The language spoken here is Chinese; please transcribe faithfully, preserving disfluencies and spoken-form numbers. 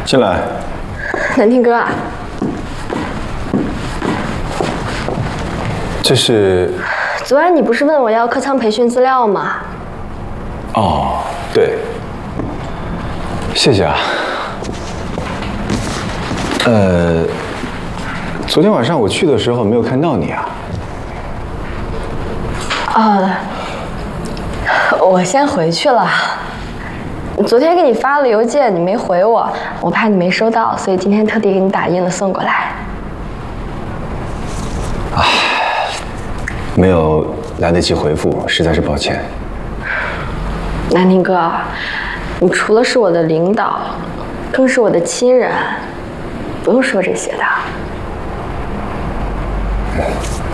进来。 南天哥， 这是…… 昨晚你不是问我要客舱培训资料吗？ 哦，对，谢谢啊。呃，昨天晚上我去的时候没有看到你啊。 哦，我先回去了。昨天给你发了邮件，你没回我，我怕你没收到，所以今天特地给你打印了送过来。 唉，没有来得及回复，实在是抱歉。 南宁哥，你除了是我的领导，更是我的亲人，不用说这些的。 嗯